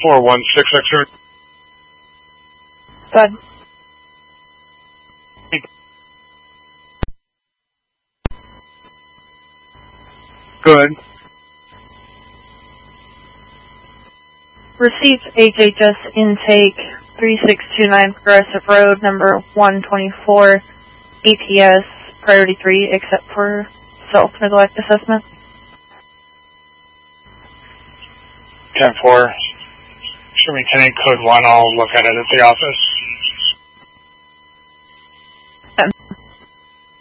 416 X-ray. Good. Good. Received HHS intake 3629 Progressive Road, number 124, APS, priority 3, except for self-neglect assessment. 10-4. Show me 10 code 1. I'll look at it at the office.